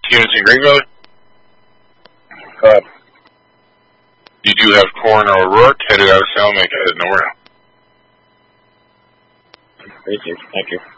TNC Greenville? You do have Coroner O'Rourke headed out of Salmaker, headed nowhere. Thank you.